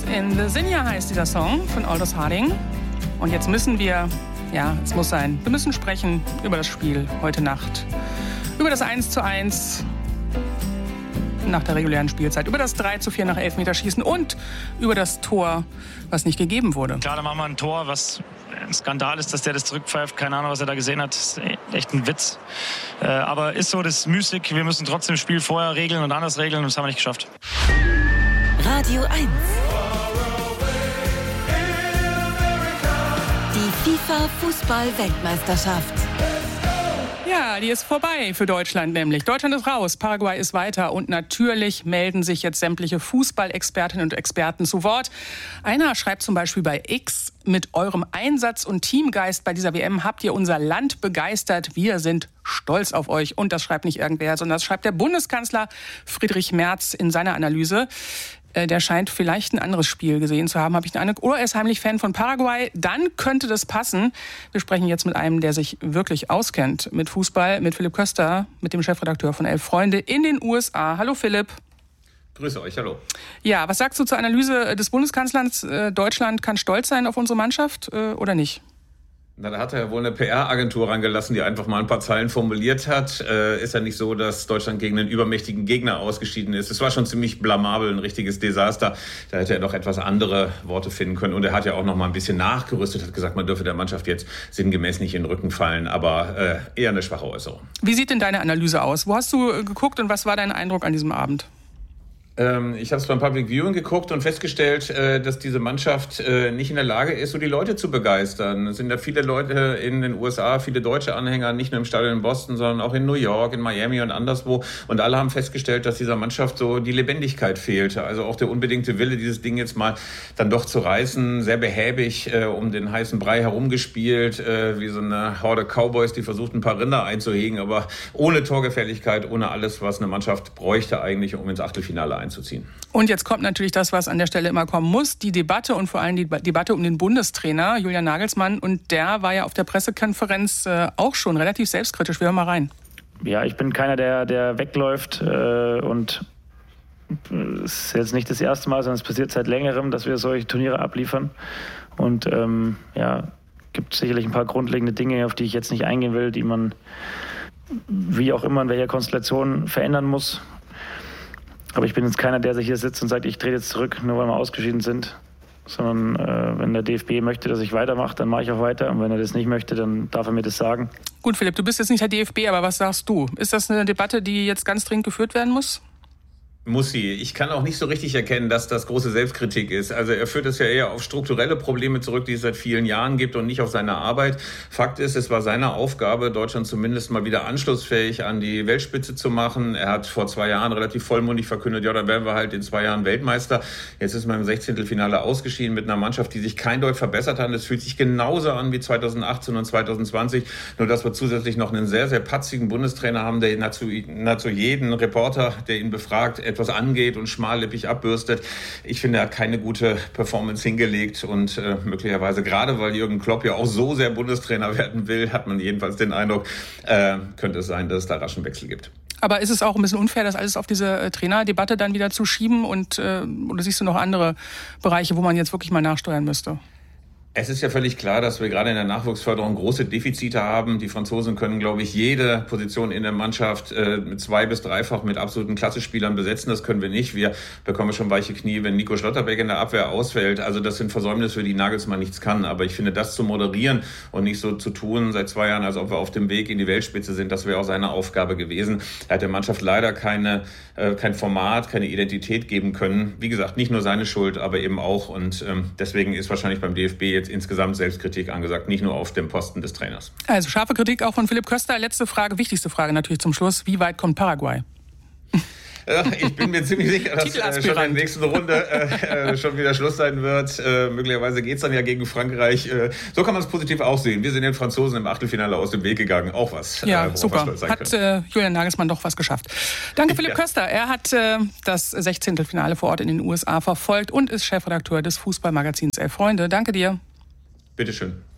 in the Sinja heißt dieser Song von Aldous Harding. Und jetzt müssen wir, es muss sein, wir müssen sprechen über das Spiel heute Nacht. Über das 1:1 nach der regulären Spielzeit, über das 3:4 nach Elfmeterschießen und über das Tor, was nicht gegeben wurde. Klar, da machen wir ein Tor, was ein Skandal ist, dass der das zurückpfeift. Keine Ahnung, was er da gesehen hat. Das ist echt ein Witz. Aber ist so, das ist müßig. Wir müssen trotzdem das Spiel vorher regeln und anders regeln und das haben wir nicht geschafft. Radio 1. Die FIFA-Fußball-Weltmeisterschaft. Ja, die ist vorbei für Deutschland nämlich. Deutschland ist raus, Paraguay ist weiter und natürlich melden sich jetzt sämtliche Fußballexpertinnen und Experten zu Wort. Einer schreibt zum Beispiel bei X: Mit eurem Einsatz und Teamgeist bei dieser WM habt ihr unser Land begeistert. Wir sind stolz auf euch. Und das schreibt nicht irgendwer, sondern das schreibt der Bundeskanzler Friedrich Merz in seiner Analyse. Der scheint vielleicht ein anderes Spiel gesehen zu haben, habe ich den Eindruck. Oder er ist heimlich Fan von Paraguay. Dann könnte das passen. Wir sprechen jetzt mit einem, der sich wirklich auskennt mit Fußball, mit Philipp Köster, mit dem Chefredakteur von Elf Freunde in den USA. Hallo Philipp. Grüße euch, hallo. Ja, was sagst du zur Analyse des Bundeskanzlers? Deutschland kann stolz sein auf unsere Mannschaft oder nicht? Na, da hat er ja wohl eine PR-Agentur rangelassen, die einfach mal ein paar Zeilen formuliert hat. Ist ja nicht so, dass Deutschland gegen einen übermächtigen Gegner ausgeschieden ist. Es war schon ziemlich blamabel, ein richtiges Desaster. Da hätte er doch etwas andere Worte finden können. Und er hat ja auch noch mal ein bisschen nachgerüstet, hat gesagt, man dürfe der Mannschaft jetzt sinngemäß nicht in den Rücken fallen. Aber eher eine schwache Äußerung. Wie sieht denn deine Analyse aus? Wo hast du geguckt und was war dein Eindruck an diesem Abend? Ich habe es beim Public Viewing geguckt und festgestellt, dass diese Mannschaft nicht in der Lage ist, so die Leute zu begeistern. Es sind ja viele Leute in den USA, viele deutsche Anhänger, nicht nur im Stadion in Boston, sondern auch in New York, in Miami und anderswo. Und alle haben festgestellt, dass dieser Mannschaft so die Lebendigkeit fehlte. Also auch der unbedingte Wille, dieses Ding jetzt mal dann doch zu reißen, sehr behäbig um den heißen Brei herumgespielt, wie so eine Horde Cowboys, die versucht, ein paar Rinder einzuhegen, aber ohne Torgefährlichkeit, ohne alles, was eine Mannschaft bräuchte eigentlich, um ins Achtelfinale einzuziehen. Und jetzt kommt natürlich das, was an der Stelle immer kommen muss, die Debatte und vor allem die Debatte um den Bundestrainer Julian Nagelsmann. Und der war ja auf der Pressekonferenz auch schon relativ selbstkritisch. Wir hören mal rein. Ja, ich bin keiner, der wegläuft und es ist jetzt nicht das erste Mal, sondern es passiert seit längerem, dass wir solche Turniere abliefern. Und gibt sicherlich ein paar grundlegende Dinge, auf die ich jetzt nicht eingehen will, die man wie auch immer in welcher Konstellation verändern muss. Aber ich bin jetzt keiner, der sich hier sitzt und sagt, ich trete jetzt zurück, nur weil wir ausgeschieden sind. Sondern wenn der DFB möchte, dass ich weitermache, dann mache ich auch weiter. Und wenn er das nicht möchte, dann darf er mir das sagen. Gut, Philipp, du bist jetzt nicht der DFB, aber was sagst du? Ist das eine Debatte, die jetzt ganz dringend geführt werden muss? Muss sie. Ich kann auch nicht so richtig erkennen, dass das große Selbstkritik ist. Also er führt es ja eher auf strukturelle Probleme zurück, die es seit vielen Jahren gibt und nicht auf seine Arbeit. Fakt ist, es war seine Aufgabe, Deutschland zumindest mal wieder anschlussfähig an die Weltspitze zu machen. Er hat vor 2 Jahren relativ vollmundig verkündet, ja, dann werden wir halt in 2 Jahren Weltmeister. Jetzt ist man im 16. ausgeschieden mit einer Mannschaft, die sich kein Deut verbessert hat. Es fühlt sich genauso an wie 2018 und 2020. Nur, dass wir zusätzlich noch einen sehr, sehr patzigen Bundestrainer haben, der nahezu jeden Reporter, der ihn befragt, etwas angeht und schmallippig abbürstet. Ich finde, er hat keine gute Performance hingelegt und möglicherweise, gerade weil Jürgen Klopp ja auch so sehr Bundestrainer werden will, hat man jedenfalls den Eindruck, könnte es sein, dass es da raschen Wechsel gibt. Aber ist es auch ein bisschen unfair, das alles auf diese Trainerdebatte dann wieder zu schieben und oder siehst du noch andere Bereiche, wo man jetzt wirklich mal nachsteuern müsste? Es ist ja völlig klar, dass wir gerade in der Nachwuchsförderung große Defizite haben. Die Franzosen können, glaube ich, jede Position in der Mannschaft mit 2- bis 3-fach mit absoluten Klassespielern besetzen. Das können wir nicht. Wir bekommen schon weiche Knie, wenn Nico Schlotterbeck in der Abwehr ausfällt. Also das sind Versäumnisse, für die Nagelsmann nichts kann. Aber ich finde, das zu moderieren und nicht so zu tun seit 2 Jahren, als ob wir auf dem Weg in die Weltspitze sind, das wäre auch seine Aufgabe gewesen. Er hat der Mannschaft leider kein Format, keine Identität geben können. Wie gesagt, nicht nur seine Schuld, aber eben auch. Und deswegen ist wahrscheinlich beim DFB jetzt insgesamt Selbstkritik angesagt, nicht nur auf dem Posten des Trainers. Also scharfe Kritik auch von Philipp Köster. Letzte Frage, wichtigste Frage natürlich zum Schluss. Wie weit kommt Paraguay? Ich bin mir ziemlich sicher, dass schon in der nächsten Runde schon wieder Schluss sein wird. Möglicherweise geht es dann ja gegen Frankreich. So kann man es positiv auch sehen. Wir sind den Franzosen im Achtelfinale aus dem Weg gegangen. Auch was. Ja, super. Hat Julian Nagelsmann doch was geschafft. Danke, Philipp Köster. Er hat das 16. Finale vor Ort in den USA verfolgt und ist Chefredakteur des Fußballmagazins Elf Freunde. Danke dir. Bitteschön.